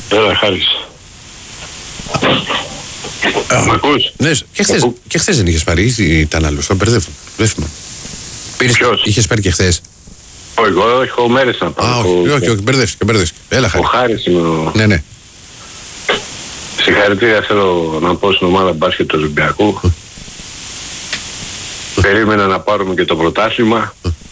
Έλα, Χάρης. Μ' ακούς? Ναι, και χθες δεν είχες πάρει, ή ήταν άλλος, το μπερδεύω. Ποιος? Είχες πάρει και χθες? Όχι, εγώ έχω μέρες να πάω. Όχι, μπερδεύτηκε. Έλα, Χάρη. Ο Χάρης είναι Ναι. Συγχαρητήρια θέλω να πω στην ομάδα μπάσκετ του Ολυμπιακού. Περίμενα να πάρουμε και το πρωτάθλημα.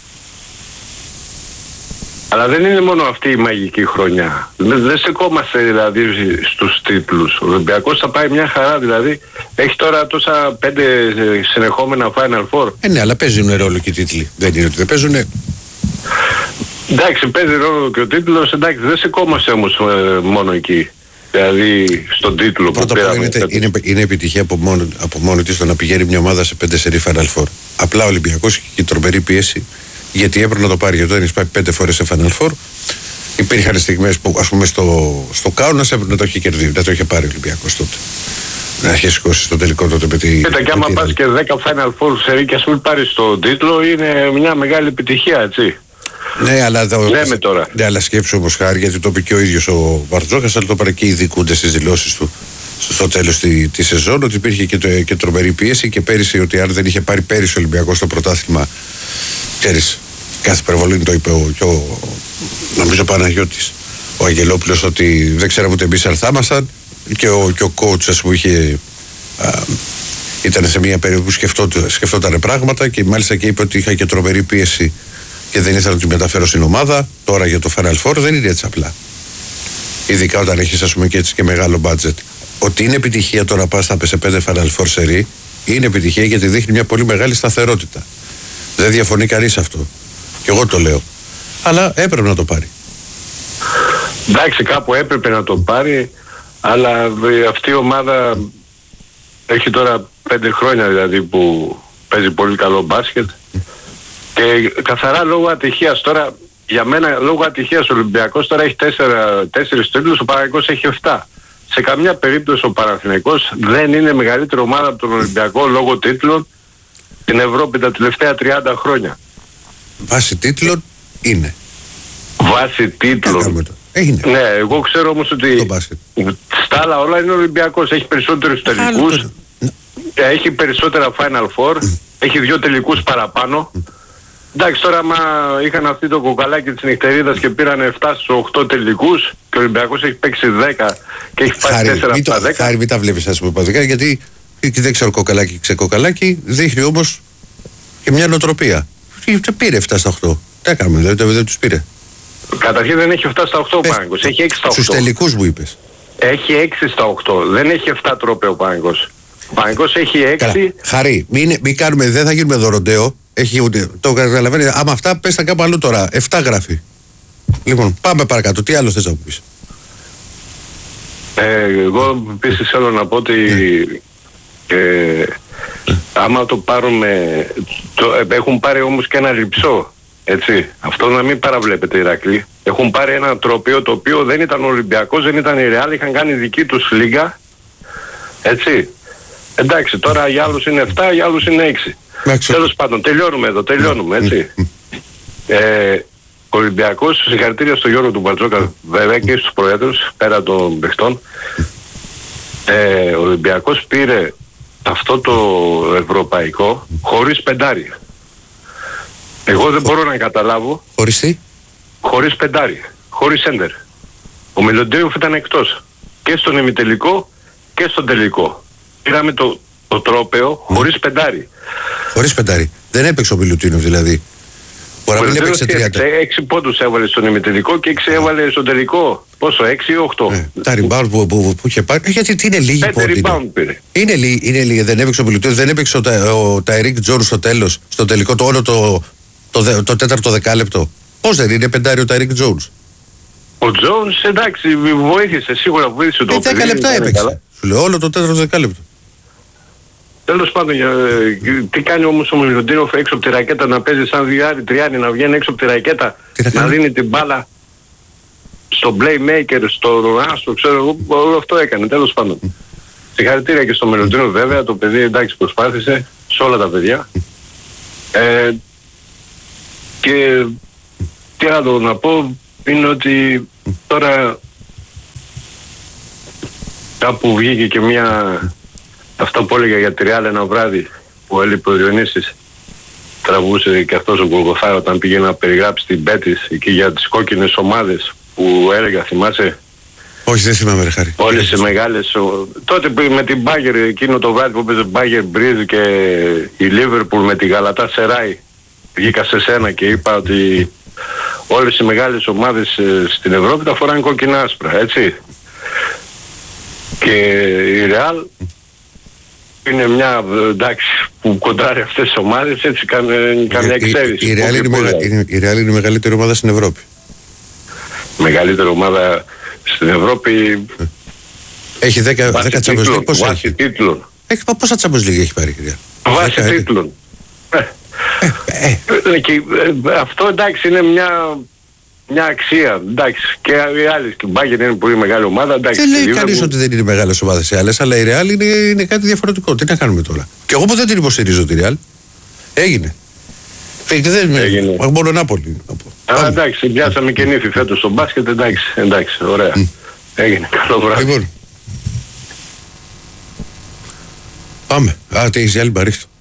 Αλλά δεν είναι μόνο αυτή η μαγική χρονιά. Δεν στεκόμαστε δηλαδή στους τίτλους. Ο Ολυμπιακός θα πάει μια χαρά δηλαδή. Έχει τώρα τόσα 5 συνεχόμενα Final Four. Ναι, αλλά παίζουν ρόλο και οι τίτλοι. Δεν είναι ότι δεν παίζουν. Εντάξει, παίζει ρόλο και ο τίτλος. Εντάξει, δεν στεκόμαστε όμως μόνο εκεί. Δηλαδή στον τίτλο που πήραμε. Είναι επιτυχία από μόνο της το να πηγαίνει μια ομάδα σε 5 σερί Final Four. Απλά ο Ολυμπιακός είχε και τρομερή πίεση. Γιατί έπρεπε να το πάρει. Γιατί όταν έχεις πάει 5 φορές σε Final Four, υπήρχαν στιγμές που, ας πούμε, στο Κάουνας έπρεπε να το είχε κερδίσει. Δεν το είχε πάρει ο Ολυμπιακός τότε. Να έχει σηκώσει στο τελικό τότε με τη. Κοίτα, και άμα πας και 10 Final Four σε και ας μην πάρεις το τίτλο, είναι μια μεγάλη επιτυχία, έτσι. Ναι, αλλά λέμε τώρα. Ναι, αλλά σκέψου όμως, Χάρη, γιατί το είπε και ο ίδιος ο Μπαρτζόκας, αλλά το είπαν και οι ειδικούντες στις δηλώσεις του στο τέλος τη σεζόν, ότι υπήρχε και τρομερή πίεση και πέρυσι, ότι αν δεν είχε πάρει πέρυσι ο Ολυμπιακός το πρωτάθλημα, ξέρεις, κάθε υπερβολή το είπε νομίζω ο Παναγιώτης, ο Αγγελόπουλος, ότι δεν ξέραμε ούτε εμείς αν θα ήμασταν, και ο coach, ας πούμε, ήταν σε μια περίοδο που σκεφτόταν πράγματα και μάλιστα και είπε ότι είχα και τρομερή πίεση και δεν ήθελα να την μεταφέρω στην ομάδα. Τώρα για το Final Four δεν είναι έτσι απλά. Ειδικά όταν έχεις, ας πούμε, και έτσι και μεγάλο budget. Ότι είναι επιτυχία το να πας σε 5 Final Four σερί, είναι επιτυχία γιατί δείχνει μια πολύ μεγάλη σταθερότητα. Δεν διαφωνεί κανείς αυτό. Και εγώ το λέω. Αλλά έπρεπε να το πάρει. Εντάξει, κάπου έπρεπε να το πάρει, αλλά αυτή η ομάδα έχει τώρα 5 χρόνια δηλαδή που παίζει πολύ καλό μπάσκετ. Και καθαρά λόγω ατυχίας τώρα, για μένα λόγω ατυχίας ο Ολυμπιακός τώρα έχει 4 τίτλους, ο Παναθηναϊκός έχει 7. Σε καμιά περίπτωση ο Παναθηναϊκός δεν είναι μεγαλύτερη ομάδα από τον Ολυμπιακό λόγω τίτλων στην Ευρώπη τα τελευταία 30 χρόνια. Βάσει τίτλων είναι. Βάσει τίτλων. Ναι, εγώ ξέρω όμως ότι στα άλλα όλα είναι ο Ολυμπιακός. Έχει περισσότερους τελικούς, έχει περισσότερα Final Four, έχει 2 τελικούς παραπάνω. Εντάξει, τώρα άμα είχαν αυτή το κοκαλάκι της νυχτερίδας και πήραν 7 στους 8 τελικούς και ο Ολυμπιακός έχει παίξει 10 και έχει πάρει 4 από τα 10. Χάρη, μην τα βλέπεις, ας πούμε, παδικά, γιατί δεν ξέρω κοκαλάκι, ξεκοκαλάκι, δείχνει όμως και μια νοοτροπία. Πήρε 7 στα 8. Τι έκαμε, δεν τους πήρε. Καταρχήν δεν έχει 7 στα 8 ο Παναθηναϊκός, έχει 6 στα 8. Στους τελικούς μου είπες. Έχει 6 στα 8, δεν έχει 7 τρόπαιο ο Παναθηναϊκός. Ο Παναθηναϊκός έχει 6. Καλά. Χαρή, μην κάνουμε, δεν θα γίνουμε δωροντέο. Το καταλαβαίνει. Άμα αυτά πες τα κάπου αλλού τώρα. 7 γράφει. Λοιπόν, πάμε παρακάτω. Τι άλλο θες να μου πεις? Εγώ επίσης θέλω να πω ότι άμα το πάρουμε, έχουν πάρει όμως και ένα λειψό, έτσι. Αυτό να μην παραβλέπετε, Ηρακλή. Έχουν πάρει ένα τροπείο το οποίο δεν ήταν ο Ολυμπιακός, δεν ήταν η Ρεάλ, είχαν κάνει δική τους λίγα, έτσι. Εντάξει, τώρα για άλλους είναι 7, για άλλους είναι 6. Τέλος πάντων, τελειώνουμε εδώ, έτσι. Ο Ολυμπιακός, συγχαρητήρια στο Γιώργο του Μπαρτζόκα βέβαια και στους προέδρους, πέρα των παιχτών. Ο Ολυμπιακός πήρε αυτό το ευρωπαϊκό χωρίς πεντάρι. Εγώ δεν μπορώ να καταλάβω. Χωρίς τι? Χωρίς πεντάρι, χωρίς έντερ. Ο Μιλοντέιοφ ήταν εκτός και στον ημιτελικό και στον τελικό. Πήραμε το τρόπαιο χωρίς πεντάρι. Χωρίς πεντάρι. Δεν έπαιξε ο Μιλουτίνοφ δηλαδή. Μπορεί να μην έπαιξε 30. 6 πόντους έβαλε στον ημιτελικό και 6 έβαλε στον τελικό. Πόσο, 6 ή 8. Τα rebound που είχε πάρει. Γιατί είναι λίγοι πόντοι. 5 rebound πήρε. Είναι λίγοι. Δεν έπαιξε ο Μιλουτίνοφ, δεν έπαιξε ο Ταϊρίκ Τζόρ στο τέλος. Στο τελικό το όλο το τέταρτο δεκάλεπτο. Πώς δεν είναι πεντάρι ο Ταϊρίκ Τζόνς? Ο Τζόνς, εντάξει, βοήθησε, σίγουρα βοήθησε το παιδί. 10 λεπτά έπαιξε. Σου λέω όλο το τέταρτο δεκάλεπτο. Τέλος πάντων, τι κάνει όμως ο Μιλουτίνοφ έξω από τη ρακέτα, να παίζει σαν Τριάνι, να βγαίνει έξω από τη ρακέτα, να δίνει την μπάλα στο playmaker, στο άστρο, ξέρω εγώ, όλο αυτό έκανε, τέλος πάντων. Συγχαρητήρια και στο Μιλουτίνοφ βέβαια, το παιδί εντάξει προσπάθησε, σε όλα τα παιδιά. Και τι άλλο να πω είναι ότι τώρα κάπου βγήκε και αυτό που έλεγα για τη Ρεάλ ένα βράδυ που έλειπε ο Διονύσης. Τραβούσε και αυτός ο Γκολγοθά όταν πήγε να περιγράψει την Μπέτις εκεί για τις κόκκινες ομάδες που έλεγα, θυμάσαι? Όχι, δεν θυμάμαι ρε Χάρη. Όλες οι μεγάλες. Τότε που με την Μπάγερ, εκείνο το βράδυ που έπαιζε Μπάγερ Μπρίζ και η Λίβερπουλ με τη Γαλατά Σεράι, βγήκα σε σένα και είπα ότι όλες οι μεγάλες ομάδες στην Ευρώπη τα φοράνε κόκκινα άσπρα, έτσι. Και η Ρεάλ είναι μια, εντάξει, που κοντράρει αυτές τις ομάδες, έτσι καμιά εξαίρεση. Η Ρεάλ είναι η μεγαλύτερη ομάδα στην Ευρώπη. Μεγαλύτερη ομάδα στην Ευρώπη. Έχει 10 Champions League. Βάσει τίτλων. Πόσα Champions League έχει πάρει η Ρεάλ? Βάσει τίτλων. Και αυτό, εντάξει, είναι μια αξία. Εντάξει, και οι άλλοι στην Bayern είναι πολύ μεγάλη ομάδα. Εντάξει, δεν λέει κανείς ότι δεν είναι μεγάλες ομάδες οι άλλες, αλλά η Real είναι κάτι διαφορετικό. Τι να κάνουμε τώρα? Και εγώ που δεν την υποστηρίζω τη Real, έγινε. Έγινε. Μόνο Νάπολη. Εντάξει, πιάσαμε και νύφη φέτος στο μπάσκετ. Εντάξει, ωραία. Έγινε. Καλό βράδυ. Λοιπόν. Πάμε. Τι έχεις άλλη παρήχτω?